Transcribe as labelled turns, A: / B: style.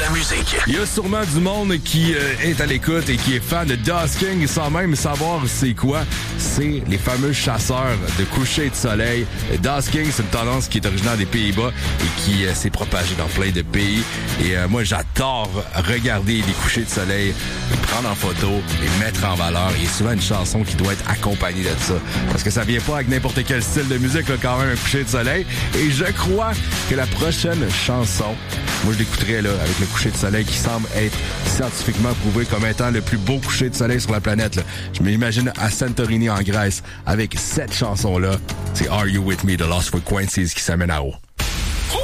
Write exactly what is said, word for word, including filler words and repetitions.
A: la musique.
B: Il y a sûrement du monde qui euh, est à l'écoute et qui est fan de Dusking sans même savoir c'est quoi. C'est les fameux chasseurs de coucher de soleil. Le Dusking, c'est une tendance qui est originaire des Pays-Bas et qui euh, s'est propagée dans plein de pays. Et euh, moi, j'adore regarder les couchers de soleil, les prendre en photo, les mettre en valeur. Il y a souvent une chanson qui doit être accompagnée de ça. Parce que ça vient pas avec n'importe quel style de musique, là, quand même, un coucher de soleil. Et je crois que la prochaine chanson, moi, je l'écouterai là, avec le coucher de soleil qui semble être scientifiquement prouvé comme étant le plus beau coucher de soleil sur la planète. Là. Je m'imagine à Santorini, en Grèce, avec cette chanson-là. C'est Are You With Me de Lost Frequencies qui s'amène à haut.